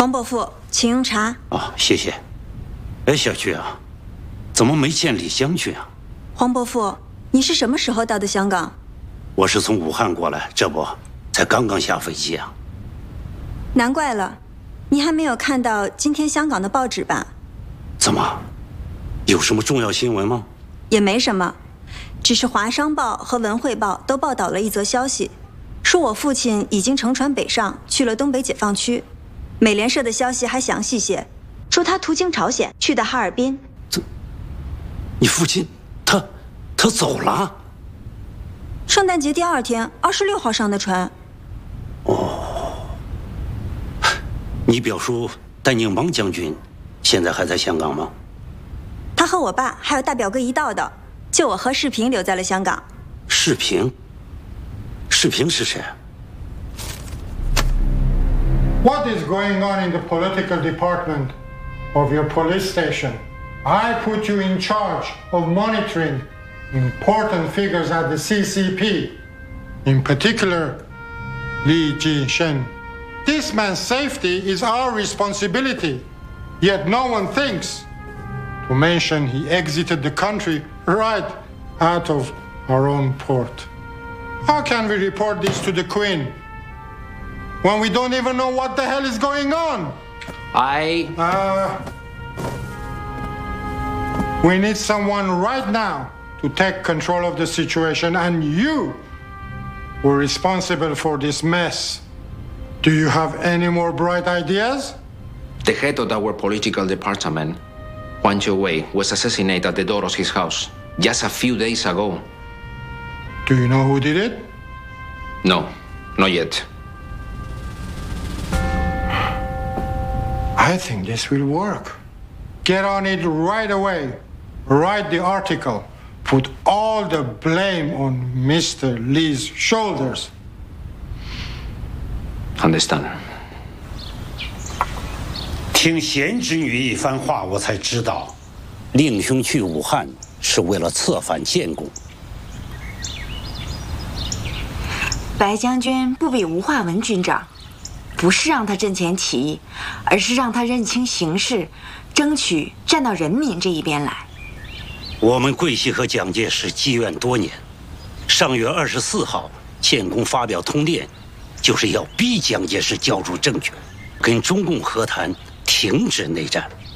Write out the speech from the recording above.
黄伯父，请用茶。 啊，谢谢。哎，小菊啊，怎么没见李将军啊？ 黄伯父，你是什么时候到的香港？ 我是从武汉过来，这不才刚刚下飞机啊。 难怪了，你还没有看到今天香港的报纸吧？ 怎么，有什么重要新闻吗？ 也没什么，只是《华商报》和《文汇报》都报道了一则消息，说我父亲已经乘船北上，去了东北解放区。美联社的消息还详细些，说他途经朝鲜，去的哈尔滨。 你父亲他走了？ 圣诞节第2天，26号上的船。 哦，你表叔戴宁邦将军现在还在香港吗？ 他和我爸还有大表哥一道的，就我和世平留在了香港。 世平？世平是谁 ？What is going on in the political department of your police station? I put you in charge of monitoring important figures at the CCP, in particular, Li Jishen. This man's safety is our responsibility, yet no one thinks to mention he exited the country right out of our own port. How can we report this to the Queen when we don't even know what the hell is going on? We need someone right now to take control of the situation, and you were responsible for this mess. Do you have any more bright ideas? The head of our political department, Huang Chouwei, was assassinated at the door of his house just a few days ago. Do you know who did it? No, not yet. I think this will work. Get on it right away. Write the article. Put all the blame on Mr. Lee's shoulders. Understand. 听贤侄女一番话，我才知道，令兄去武汉是为了策反建功。 白将军不比吴化文军长，不是让他阵前起义，而是让他认清形势，争取站到人民这一边来。 我们桂系和蒋介石积怨多年，上月24号，建功发表通电，就是要逼蒋介石交出政权，跟中共和谈，停止内战。